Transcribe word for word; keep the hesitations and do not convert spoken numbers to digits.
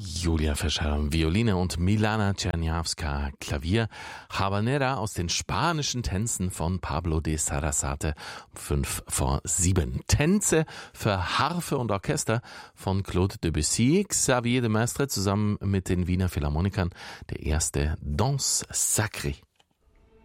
Julia Fischer, Violine und Milana Czerniawska, Klavier. Habanera aus den spanischen Tänzen von Pablo de Sarasate, um fünf vor sieben. Tänze für Harfe und Orchester von Claude Debussy, Xavier de Maistre zusammen mit den Wiener Philharmonikern, der erste Danse Sacrée.